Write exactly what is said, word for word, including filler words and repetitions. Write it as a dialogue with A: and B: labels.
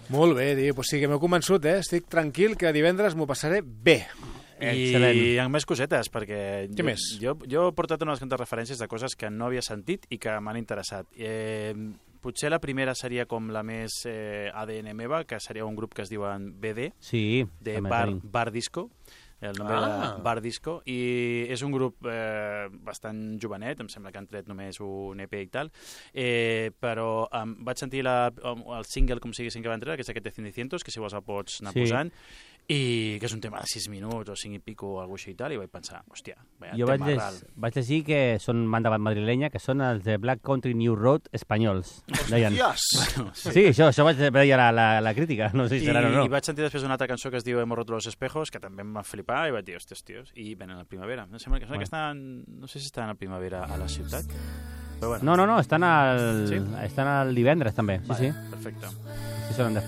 A: Molt bé, tio. Pues sí que m'heu convençut, eh? Estic tranquil que divendres m'ho passaré bé.
B: I amb més cosetes, perquè
A: Què
B: jo,
A: més?
B: Jo, jo he portat unes quantes referències de coses que no havia sentit i que m'han interessat. Eh, potser la primera seria com la més eh, A D N meva, que seria un grup que es diuen B D,
C: Sí,
B: de
C: també
B: Bar,
C: tenim.
B: Bar Disco, el nom
A: Ah.
B: de Bar Disco, i és un grup eh, bastant jovenet, em sembla que han tret només un E P i tal, eh, però um, vaig sentir la, um, el single, com siguin que van treure, que és aquest de Cenicientos, que si vols el pots anar
C: Sí.
B: posant, i que és un tema de sis minuts o cinc i pico o alguna cosa així i tal, i vaig pensar, hòstia, vaya
C: Jo vaig,
B: tema
C: lleg
B: ral.
C: vaig llegir que són banda madrilenya, que són els de Black Country New Road espanyols. Deien.
A: Hòsties!
C: Sí, això, això vaig veure la, la, la crítica, no sé si
B: I,
C: serà o no.
B: I vaig sentir després una altra cançó que es diu Hemos roto los espejos, que també em va flipar, i vaig dir, hòsties, tios, i venen a la primavera. Em sembla que, sembla que estan, no sé si estan a la primavera a la ciutat, però bueno.
C: No, no, no, estan al,
B: Sí?
C: estan al divendres també, sí,
B: Vale,
C: sí.
B: perfecte.
C: Sí, són de